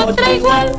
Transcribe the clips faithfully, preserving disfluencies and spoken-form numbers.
otra igual.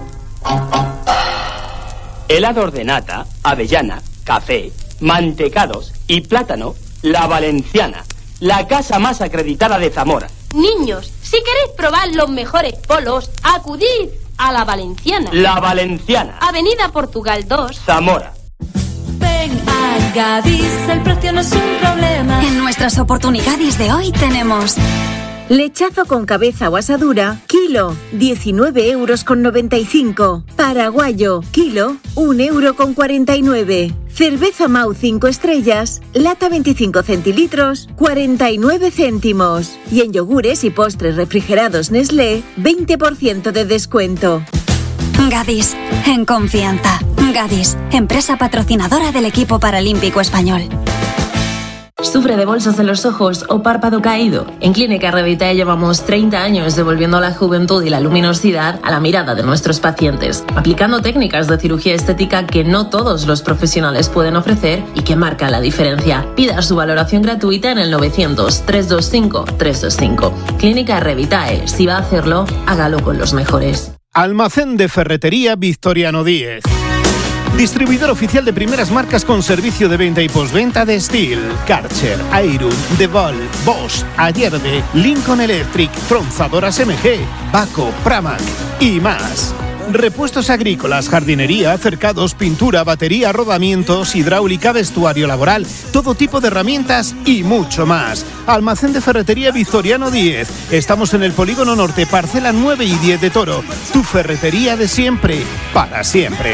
Helados de nata, avellana, café, mantecados y plátano, La Valenciana, la casa más acreditada de Zamora. Niños, si queréis probar los mejores polos, acudid a La Valenciana. La Valenciana. Avenida Portugal dos, Zamora. Ven a Gadis, el precio no es un problema. En nuestras oportunidades de hoy tenemos... lechazo con cabeza o asadura, kilo, diecinueve euros con noventa y cinco. Paraguayo, kilo, un euro con cuarenta y nueve. Cerveza Mau cinco estrellas, lata veinticinco centilitros, cuarenta y nueve céntimos. Y en yogures y postres refrigerados Nestlé, veinte por ciento de descuento. Gadis, en confianza. Gadis, empresa patrocinadora del equipo paralímpico español. ¿Sufre de bolsas en los ojos o párpado caído? En Clínica Revitae llevamos treinta años devolviendo la juventud y la luminosidad a la mirada de nuestros pacientes, aplicando técnicas de cirugía estética que no todos los profesionales pueden ofrecer y que marcan la diferencia. Pida su valoración gratuita en el novecientos, trescientos veinticinco, trescientos veinticinco. Clínica Revitae, si va a hacerlo, hágalo con los mejores. Almacén de Ferretería Victoriano Díez. Distribuidor oficial de primeras marcas con servicio de venta y postventa de Steel, Karcher, Airun, DeWalt, Bosch, Ayerbe, Lincoln Electric, Tronzadoras M G, Baco, Pramac y más. Repuestos agrícolas, jardinería, cercados, pintura, batería, rodamientos, hidráulica, vestuario laboral, todo tipo de herramientas y mucho más. Almacén de Ferretería Victoriano Díez. Estamos en el Polígono Norte, parcela nueve y diez de Toro. Tu ferretería de siempre, para siempre.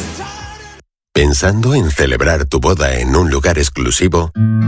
¿Pensando en celebrar tu boda en un lugar exclusivo?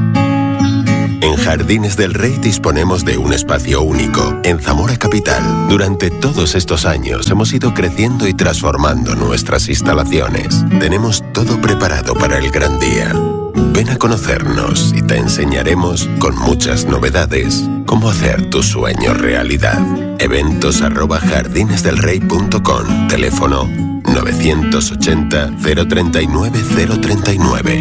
En Jardines del Rey disponemos de un espacio único en Zamora Capital. Durante todos estos años hemos ido creciendo y transformando nuestras instalaciones. Tenemos todo preparado para el gran día. Ven a conocernos y te enseñaremos con muchas novedades cómo hacer tu sueño realidad. Eventos arroba jardinesdelrey punto com. Teléfono novecientos ochenta, cero treinta y nueve, cero treinta y nueve.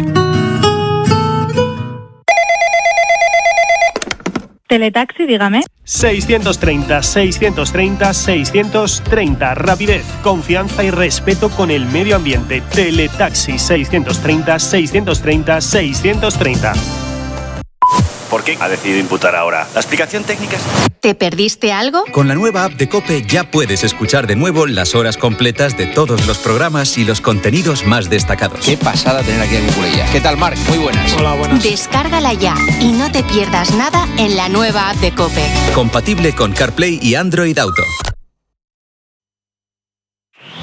Teletaxi, dígame. seiscientos treinta, seiscientos treinta, seiscientos treinta. Rapidez, confianza y respeto con el medio ambiente. Teletaxi seiscientos treinta, seiscientos treinta, seiscientos treinta. ¿Por qué ha decidido imputar ahora? ¿La explicación técnica es...? ¿Te perdiste algo? Con la nueva app de COPE ya puedes escuchar de nuevo las horas completas de todos los programas y los contenidos más destacados. Qué pasada tener aquí a mi Cucurella. ¿Qué tal, Marc? Muy buenas. Hola, buenas. Descárgala ya y no te pierdas nada en la nueva app de COPE. Compatible con CarPlay y Android Auto.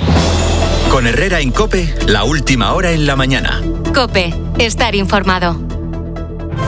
Con Herrera en COPE, la última hora en la mañana. COPE, estar informado.